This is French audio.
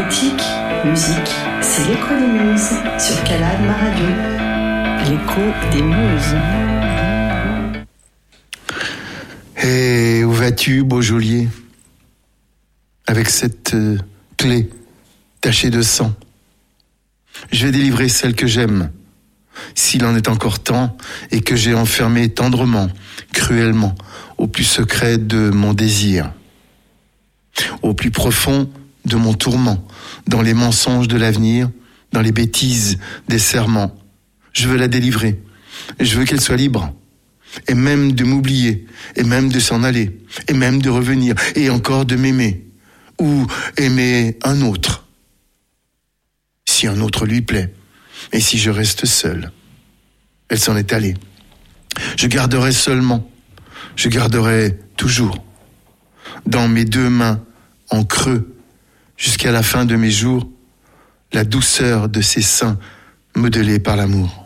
Poétique, musique, c'est l'écho des muses sur Calade Ma Radio. L'écho des muses. Et où vas-tu, beau geôlier, avec cette clé tachée de sang? Je vais délivrer celle que j'aime, s'il en est encore temps, et que j'ai enfermée tendrement, cruellement, au plus secret de mon désir, au plus profond de mon tourment, dans les mensonges de l'avenir, dans les bêtises des serments. Je veux la délivrer, je veux qu'elle soit libre, et même de m'oublier, et même de s'en aller, et même de revenir, et encore de m'aimer, ou aimer un autre, si un autre lui plaît, et si je reste seul. Elle s'en est allée. Je garderai seulement, je garderai toujours, dans mes deux mains, en creux, jusqu'à la fin de mes jours, la douceur de ses seins modelés par l'amour.